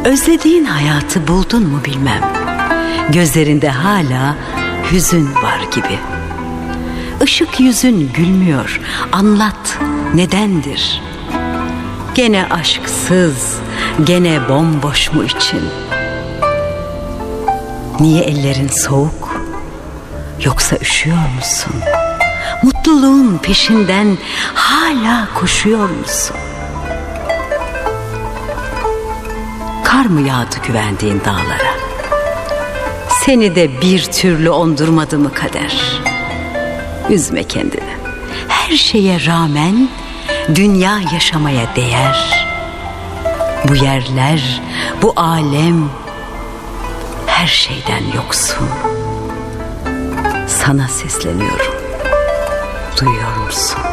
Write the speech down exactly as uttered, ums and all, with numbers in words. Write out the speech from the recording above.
Özlediğin hayatı buldun mu bilmem. Gözlerinde hala hüzün var gibi. Işık yüzün gülmüyor. Anlat, nedendir? Gene aşksız, gene bomboş mu için? Niye ellerin soğuk? Yoksa üşüyor musun? Mutluluğun peşinden hala koşuyor musun? Kar mı yağdı güvendiğin dağlara? Seni de bir türlü ondurmadı mı kader? Üzme kendini. Her şeye rağmen dünya yaşamaya değer. Bu yerler, bu alem her şeyden yoksun. Sana sesleniyorum. Duyuyor musun?